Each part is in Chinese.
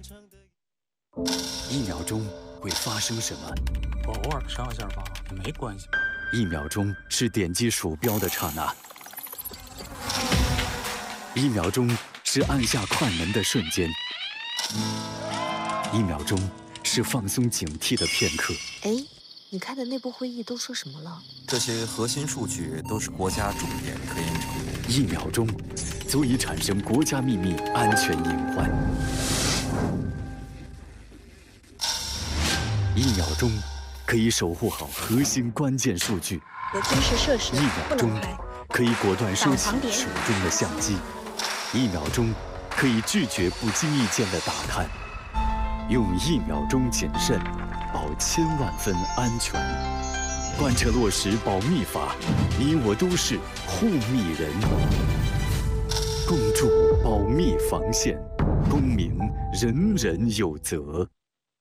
1秒钟会发生什么？ 我偶尔上一下吧，没关系。 1秒钟是点击鼠标的刹那，1秒钟是按下快门的瞬间，1秒钟是放松警惕的片刻。 哎，你开的内部会议都说什么了？ 这些核心数据都是国家重点科研成果。 1秒钟足以产生国家秘密安全隐患。1秒钟可以守护好核心关键数据。 有军事设施 1秒钟不能开。 可以果断收起挡点手中的相机。1秒钟可以拒绝不经意间的打探。用1秒钟谨慎，保1000万分安全。贯彻落实保密法，你我都是护密人。共筑保密防线，公民人人有责。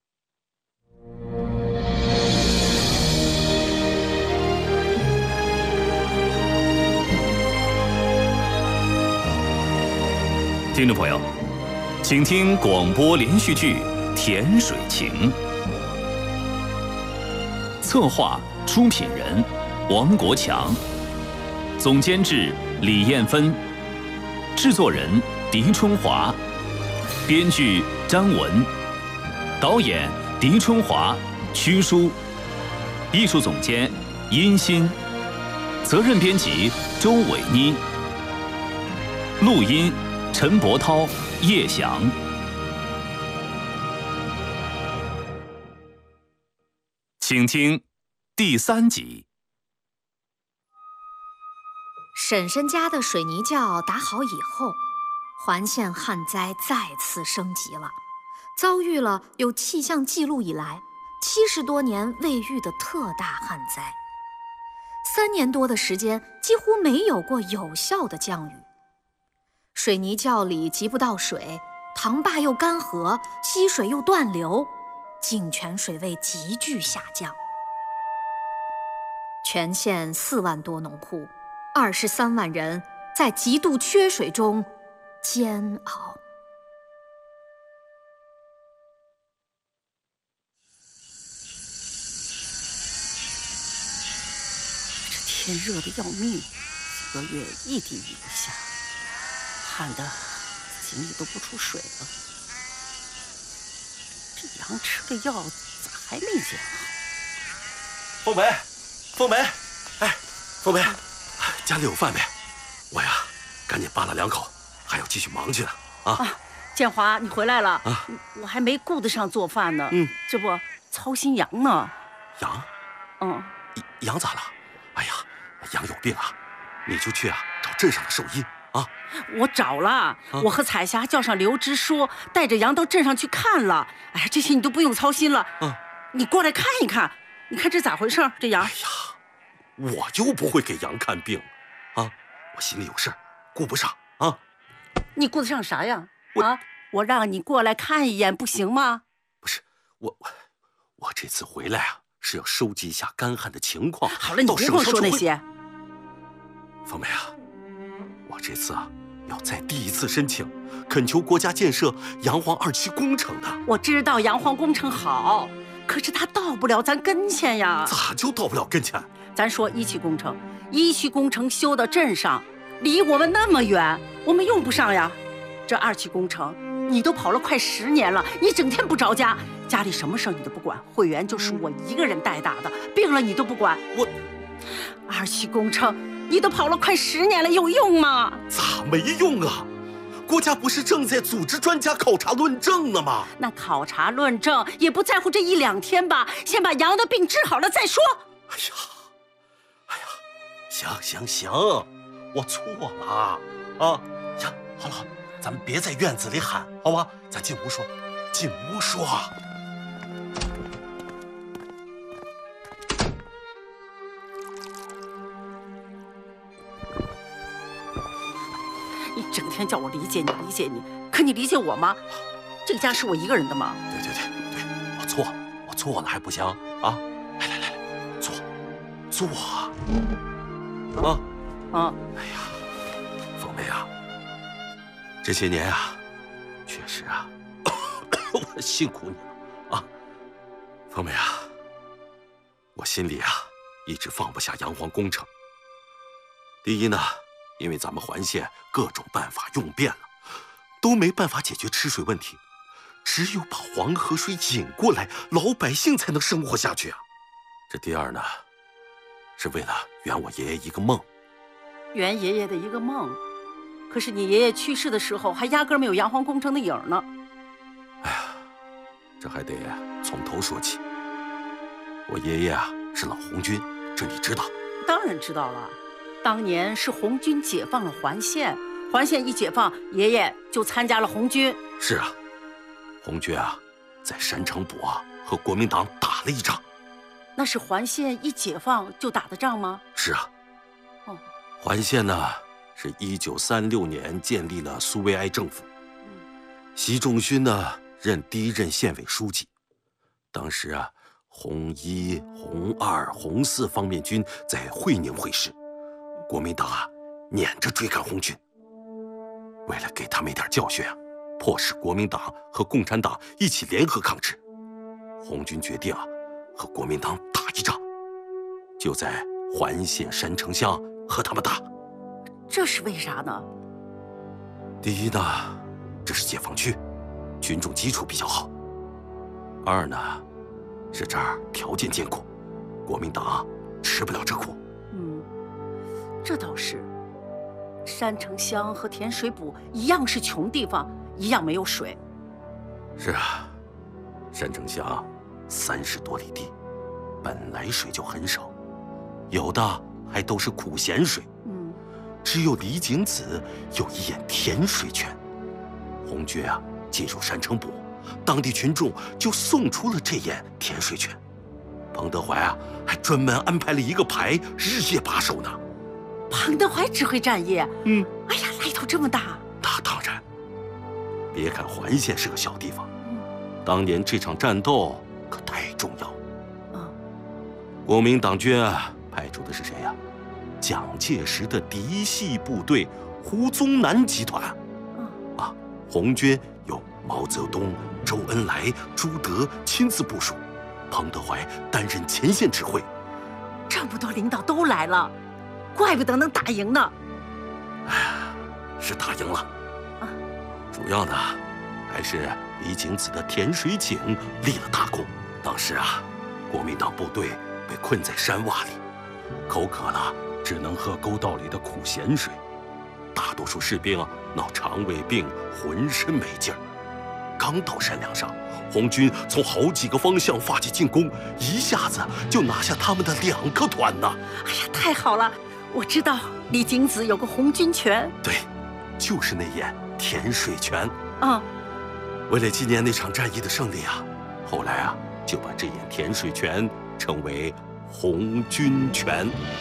听众朋友，请听广播连续剧《甜水情》，策划、出品人王国强，总监制李艳芬，制作人狄春华，编剧张文，导演狄春华、屈舒，艺术总监殷鑫，责任编辑周伟妮，录音陈伯涛、叶翔。请听第3集。 婶婶家的水泥窖打好以后，环县旱灾再次升级了，遭遇了有气象记录以来70多年未遇的特大旱灾。3年多的时间，几乎没有过有效的降雨。水泥窖里集不到水，塘坝又干涸，溪水又断流，井泉水位急剧下降。全县4万多农户，23万人在极度缺水中煎熬。 这天热得要命，几个月一滴雨不下，旱得井里都不出水了。这羊吃的药咋还没见好？ 凤梅，凤梅，哎，凤梅，家里有饭没？我呀，赶紧扒拉2口，还要继续忙去呢。 建华，你回来了啊！ 我还没顾得上做饭呢。这不操心羊呢。 羊？羊咋了？哎呀，羊有病啊！你就去找镇上的兽医啊。 我找了，我和彩霞叫上刘支书，带着羊到镇上去看了。哎呀，这些你都不用操心了。你过来看一看，你看这咋回事？这羊？ 哎呀，我又不会给羊看病，我心里有事儿，顾不上啊。 你顾得上啥呀？我让你过来看一眼，不行吗？ 不是，我这次回来是要收集一下干旱的情况。 好了，你别跟我说那些。 凤梅我这次要再第一次申请，恳求国家建设洋黄2期工程的。 我知道洋黄工程好，可是它到不了咱跟前呀。 咋就到不了跟前？ 咱说1期工程，1期工程修到镇上，离我们那么远，我们用不上呀。这2期工程，你都跑了快10年了，你整天不着家，家里什么事你都不管，会员就是我一个人带大的，病了你都不管。2期工程，你都跑了快10年了，有用吗？ 咋没用啊？国家不是正在组织专家考察论证呢吗？ 那考察论证也不在乎这1、2天吧，先把羊的病治好了再说。 哎呀，行，我错了呀，好了，咱们别在院子里喊，好吧？咱进屋说。 你整天叫我理解你，可你理解我吗？这个家是我一个人的吗？ 对，我错了还不行啊？来，坐哎呀，凤梅这些年确实我辛苦你了啊，凤梅啊，我心里啊一直放不下阳黄工程。第一呢，因为咱们环县各种办法用遍了，都没办法解决吃水问题，只有把黄河水引过来，老百姓才能生活下去啊。这第二呢，是为了圆我爷爷一个梦。 圆爷爷的一个梦，可是你爷爷去世的时候，还压根没有阳黄工程的影呢。 哎呀，这还得从头说起。我爷爷啊是老红军，这你知道？ 当然知道了，当年是红军解放了环县，环县一解放，爷爷就参加了红军。 是啊，红军啊，在山城堡啊和国民党打了一仗。 那是环县一解放就打的仗吗？ 是啊。 哦， 环县呢是1936年建立了苏维埃政府，习仲勋呢任第一任县委书记。当时啊，红一、红二、红四方面军在会宁会师，国民党啊撵着追赶红军。为了给他们一点教训啊，迫使国民党和共产党一起联合抗日，红军决定啊和国民党打一仗，就在环县山城乡和他们打。 这是为啥呢？ 第一呢，这是解放区，群众基础比较好；二呢，是这儿条件艰苦，国民党吃不了这苦。 这倒是。山城乡和甜水补一样是穷地方，一样没有水。 是啊，山城乡30多里地，本来水就很少，有的还都是苦咸水。只有李景子有一眼甜水泉。红军啊进入山城堡，当地群众就送出了这眼甜水泉。彭德怀啊还专门安排了一个排，日夜把守呢。 彭德怀指挥战役？哎呀，来头这么大。 那当然。别看环县是个小地方，当年这场战斗可太重要。国民党军啊派出的是谁呀？蒋介石的嫡系部队胡宗南集团。红军有毛泽东、周恩来、朱德亲自部署，彭德怀担任前线指挥。 这么多领导都来了，怪不得能打赢呢。 是打赢了。主要呢还是李景子的甜水井立了大功。当时啊，国民党部队被困在山洼里，口渴了只能喝沟道里的苦咸水，大多数士兵啊闹肠胃病，浑身没劲儿。刚到山梁上，红军从好几个方向发起进攻，一下子就拿下他们的2个团呢。 哎呀，太好了！我知道李景子有个红军泉。 对，就是那眼甜水泉。 为了纪念那场战役的胜利啊，后来啊就把这眼甜水泉称为红军泉。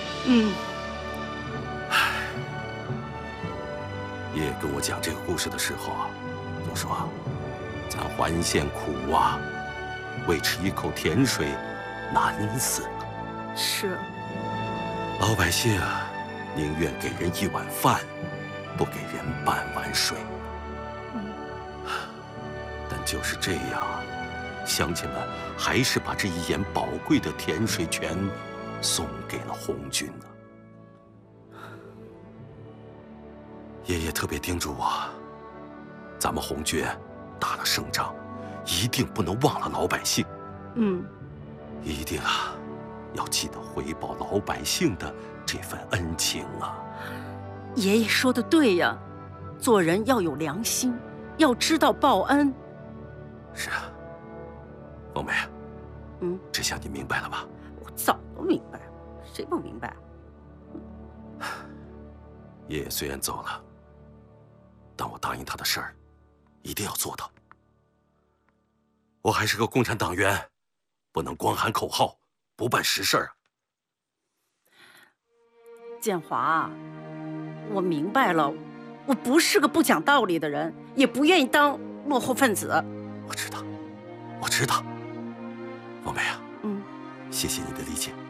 爷爷跟我讲这个故事的时候啊，就说咱环县苦啊，为吃一口甜水难死了。 是。 老百姓啊，宁愿给人一碗饭，不给人半碗水。但就是这样，乡亲们还是把这一眼宝贵的甜水泉送给了红军呢。爷爷特别叮嘱我，咱们红军打了胜仗，一定不能忘了老百姓。一定啊，要记得回报老百姓的这份恩情啊。 爷爷说的对呀，做人要有良心，要知道报恩。 是啊，凤梅，这下你明白了吧？ 我早都明白了，谁不明白？ 爷爷虽然走了，但我答应他的事儿，一定要做到。我还是个共产党员，不能光喊口号，不办实事啊。 建华，我明白了，我不是个不讲道理的人，也不愿意当落后分子。 我知道，凤梅啊，谢谢你的理解。